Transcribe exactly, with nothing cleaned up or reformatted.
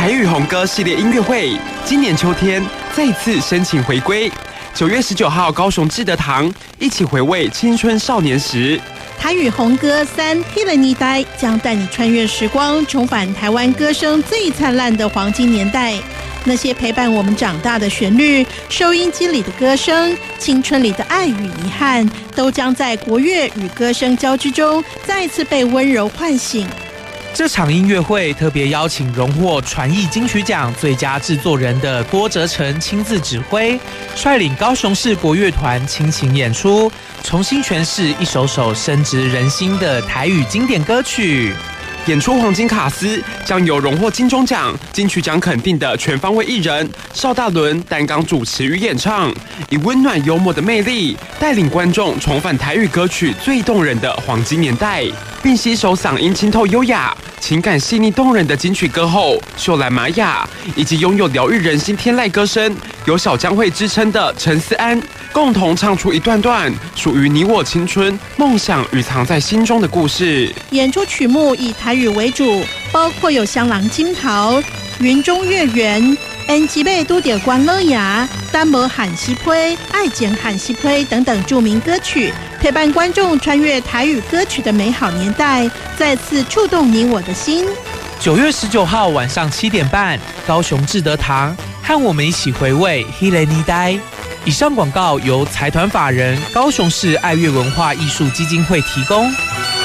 台语红歌系列音乐会今年秋天再次申请回归。九月十九号，高雄志德堂一起回味青春少年时。 台语红歌三《黑了你呆》将带你穿越时光，重返台湾歌声最灿烂的黄金年代。那些陪伴我们长大的旋律，收音机里的歌声，青春里的爱与遗憾，都将在国乐与歌声交织中再次被温柔唤醒。 这场音乐会特别邀请荣获传艺金曲奖最佳制作人的郭哲成亲自指挥，率领高雄市国乐团倾情演出，重新诠释一首首深植人心的台语经典歌曲。 演出黄金卡司将有荣获金钟奖、金曲奖肯定的全方位艺人邵大伦担纲主持与演唱，以温暖幽默的魅力带领观众重返台语歌曲最动人的黄金年代，并携手嗓音清透优雅、情感细腻动人的金曲歌后秀兰玛雅，以及拥有疗愈人心天籁歌声、有小江蕙之称的陈思安，共同唱出一段段属于你我青春、梦想与藏在心中的故事。 演出曲目以台语为主，包括有香囊金桃、云中月圆、恩吉贝都点关乐雅、丹摩喊西推、爱简喊西推等等著名歌曲，陪伴观众穿越台语歌曲的美好年代，再次触动你我的心。 九月十九号晚上七点半，高雄志德堂，和我们一起回味《黑了你呆》。以上广告由财团法人高雄市爱乐文化艺术基金会提供。